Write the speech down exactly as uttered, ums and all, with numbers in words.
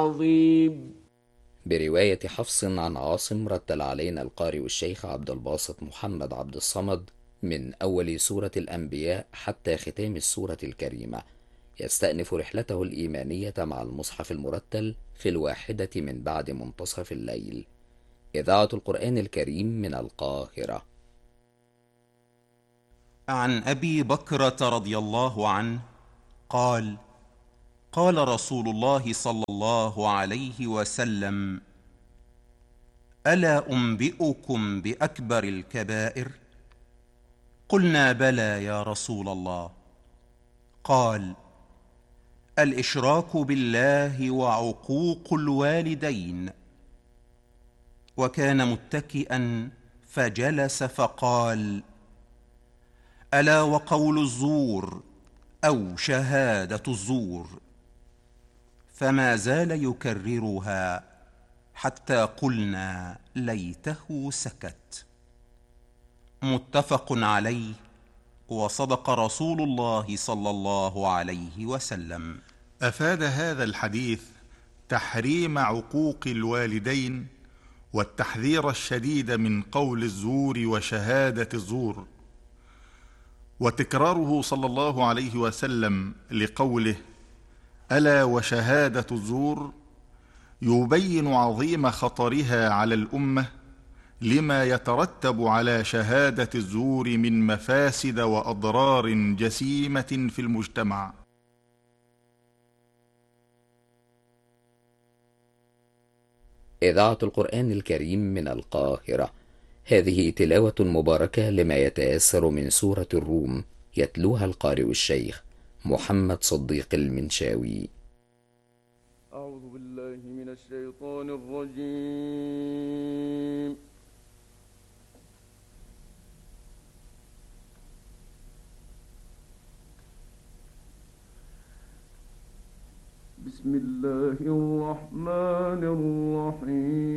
عظيم. برواية حفص عن عاصم رتل علينا القارئ الشيخ عبد الباسط محمد عبد الصمد من أول سورة الأنبياء حتى ختام السورة الكريمة، يستأنف رحلته الإيمانية مع المصحف المرتل في الواحدة من بعد منتصف الليل. إذاعة القرآن الكريم من القاهرة. عن أبي بكرة رضي الله عنه قال: قال رسول الله صلى الله عليه وسلم: ألا أنبئكم بأكبر الكبائر؟ قلنا: بلى يا رسول الله. قال: الإشراك بالله وعقوق الوالدين. وكان متكئا فجلس فقال: ألا وقول الزور أو شهادة الزور. فما زال يكررها حتى قلنا: ليته سكت. متفق عليه. وصدق رسول الله صلى الله عليه وسلم. أفاد هذا الحديث تحريم عقوق الوالدين والتحذير الشديد من قول الزور وشهادة الزور، وتكراره صلى الله عليه وسلم لقوله: ألا وشهادة الزور، يبين عظيم خطرها على الأمة لما يترتب على شهادة الزور من مفاسد وأضرار جسيمة في المجتمع. إذاعة القرآن الكريم من القاهرة. هذه تلاوة مباركة لما يتيسر من سورة الروم، يتلوها القارئ الشيخ محمد صديق المنشاوي. أعوذ بالله من الشيطان الرجيم. بسم الله الرحمن الرحيم.